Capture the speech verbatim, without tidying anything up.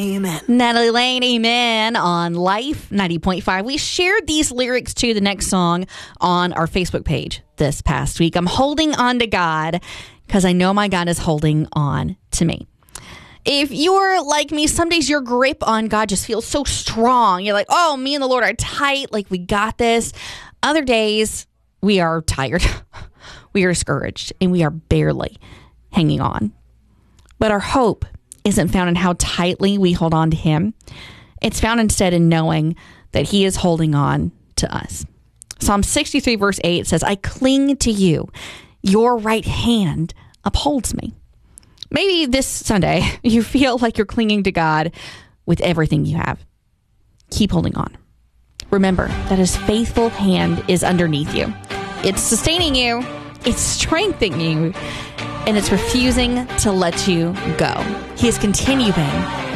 Amen. Natalie Lane, amen, on Life ninety point five. We shared these lyrics to the next song on our Facebook page this past week. I'm holding on to God because I know my God is holding on to me. If you're like me, some days your grip on God just feels so strong. You're like, oh, me and the Lord are tight, like we got this. Other days, we are tired, we are discouraged, and we are barely hanging on. But our hope isn't found in how tightly we hold on to him. It's found instead in knowing that he is holding on to us. Psalm sixty-three verse eight says, I cling to you. Your right hand upholds me. Maybe this Sunday you feel like you're clinging to God with everything you have. Keep holding on. Remember that his faithful hand is underneath you. It's sustaining you. It's strengthening you. And it's refusing to let you go. He is continuing